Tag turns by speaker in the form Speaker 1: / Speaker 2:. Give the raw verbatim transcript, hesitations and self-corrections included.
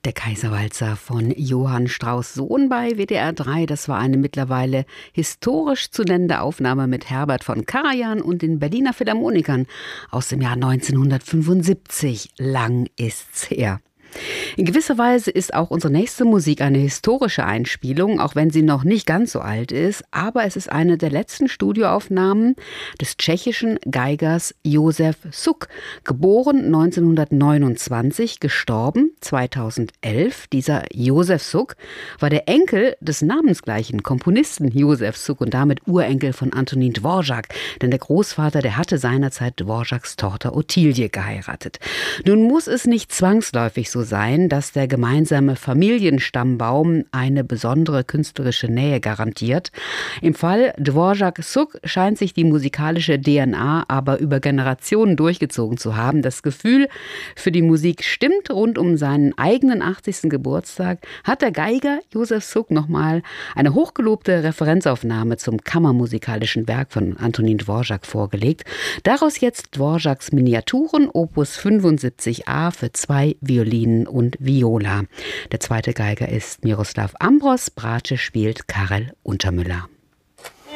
Speaker 1: Der Kaiserwalzer von Johann Strauss Sohn bei W D R drei. Das war eine mittlerweile historisch zu nennende Aufnahme mit Herbert von Karajan und den Berliner Philharmonikern aus dem Jahr neunzehnhundertfünfundsiebzig. Lang ist's her. In gewisser Weise ist auch unsere nächste Musik eine historische Einspielung, auch wenn sie noch nicht ganz so alt ist. Aber es ist eine der letzten Studioaufnahmen des tschechischen Geigers Josef Suk, geboren neunzehnhundertneunundzwanzig, gestorben zweitausendelf. Dieser Josef Suk war der Enkel des namensgleichen Komponisten Josef Suk und damit Urenkel von Antonin Dvorak. Denn der Großvater, der hatte seinerzeit Dvoraks Tochter Ottilie geheiratet. Nun muss es nicht zwangsläufig so sein, dass der gemeinsame Familienstammbaum eine besondere künstlerische Nähe garantiert. Im Fall Dvorak Suk scheint sich die musikalische D N A aber über Generationen durchgezogen zu haben. Das Gefühl für die Musik stimmt. Rund um seinen eigenen achtzigsten Geburtstag hat der Geiger Josef Suk nochmal eine hochgelobte Referenzaufnahme zum kammermusikalischen Werk von Antonin Dvorak vorgelegt. Daraus jetzt Dvoraks Miniaturen, Opus fünfundsiebzig a für zwei Violinen und Viola. Der zweite Geiger ist Miroslav Ambros, Bratsche spielt Karel Untermüller.